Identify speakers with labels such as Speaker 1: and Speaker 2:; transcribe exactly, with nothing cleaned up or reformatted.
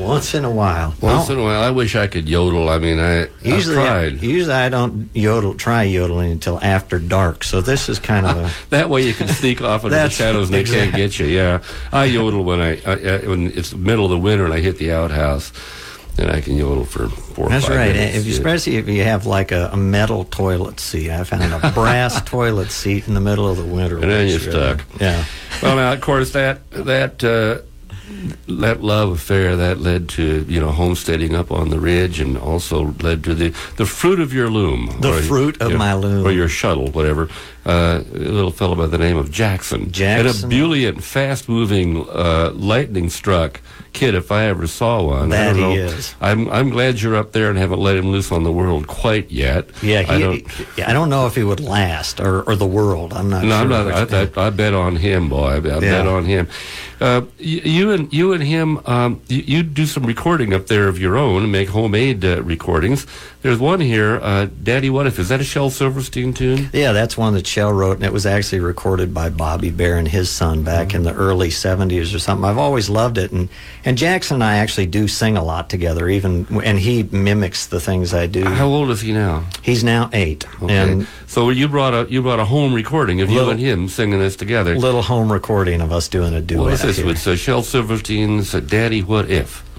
Speaker 1: Once in a while.
Speaker 2: Once in a while. I wish I could yodel. I mean, I,
Speaker 1: usually,
Speaker 2: I've tried.
Speaker 1: I, usually I don't yodel, try yodeling until after dark, so this is kind of a...
Speaker 2: That way you can sneak off into the shadows and they
Speaker 1: exactly.
Speaker 2: can't get you, yeah. I yodel when, I, I, when it's the middle of the winter and I hit the outhouse. And I can yodel for four or
Speaker 1: That's
Speaker 2: five
Speaker 1: right.
Speaker 2: minutes.
Speaker 1: If you, especially if you have like a, a metal toilet seat. I found a brass toilet seat in the middle of the winter.
Speaker 2: And then you're
Speaker 1: really,
Speaker 2: stuck.
Speaker 1: Yeah.
Speaker 2: Well, now, of course, that that uh, that love affair, that led to, you know, homesteading up on the ridge, and also led to the, the fruit of your loom.
Speaker 1: The
Speaker 2: or,
Speaker 1: fruit of
Speaker 2: you know,
Speaker 1: my loom.
Speaker 2: Or your shuttle, whatever. Uh, a little fellow by the name of Jackson.
Speaker 1: Jackson.
Speaker 2: An ebullient, fast-moving, uh, lightning-struck kid, if I ever saw one.
Speaker 1: That
Speaker 2: I don't
Speaker 1: he
Speaker 2: know.
Speaker 1: is.
Speaker 2: I'm, I'm glad you're up there and haven't let him loose on the world quite yet.
Speaker 1: Yeah, he,
Speaker 2: I don't,
Speaker 1: he- yeah, I don't know if he would last, or, or the world. I'm not
Speaker 2: No,
Speaker 1: sure.
Speaker 2: I'm not.
Speaker 1: which
Speaker 2: I,
Speaker 1: one.
Speaker 2: I, I bet on him, boy. I, I bet
Speaker 1: Yeah.
Speaker 2: on him. Uh, you, you and you and him, um, you, you do some recording up there of your own and make homemade uh, recordings. There's one here, uh, "Daddy What If." Is that a Shel Silverstein tune?
Speaker 1: Yeah, that's one that Shel wrote, and it was actually recorded by Bobby Bear and his son back
Speaker 2: Mm-hmm.
Speaker 1: in the early seventies or something. I've always loved it, and and Jackson and I actually do sing a lot together, even, and he mimics the things I do.
Speaker 2: How old is he now?
Speaker 1: He's now eight,
Speaker 2: Okay.
Speaker 1: and
Speaker 2: So you brought a you brought a home recording of you
Speaker 1: Little-
Speaker 2: and him singing this together.
Speaker 1: little home recording of us doing a duet.
Speaker 2: What is this?
Speaker 1: here.
Speaker 2: It's uh, Shel Silverstein's uh, "Daddy What If."